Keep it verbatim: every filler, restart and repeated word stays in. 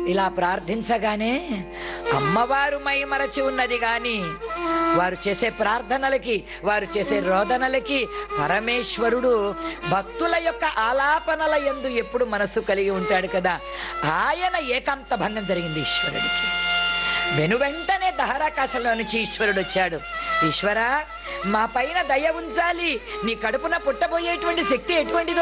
ఇలా ప్రార్థించగానే అమ్మవారు మైమరచి ఉన్నది గాని వారు చేసే ప్రార్థనలకి, వారు చేసే రోదనలకి పరమేశ్వరుడు భక్తుల యొక్క ఆలాపనల యందు ఎప్పుడు మనస్సు కలిగి ఉంటాడు కదా. ఆయన ఏకాంత భంగం జరిగింది ఈశ్వరుడికి. వెను వెంటనే దహరాకాశంలో నుంచి ఈశ్వరుడు వచ్చాడు. ఈశ్వరా, మా పైన దయ ఉంచాలి, నీ కడుపున పుట్టబోయేటువంటి శక్తి ఎటువంటిదో